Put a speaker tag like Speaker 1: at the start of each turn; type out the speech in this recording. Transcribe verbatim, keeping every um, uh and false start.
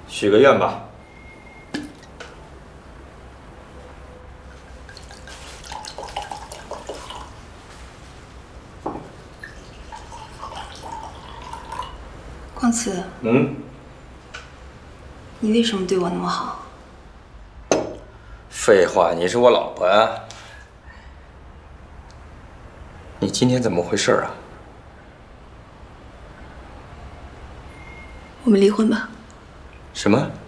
Speaker 1: 许个愿吧。
Speaker 2: 光慈，
Speaker 1: 嗯，
Speaker 2: 你为什么对我那么好？
Speaker 1: 废话，你是我老婆啊。你今天怎么回事啊？
Speaker 2: 我们离婚吧。
Speaker 1: 什么？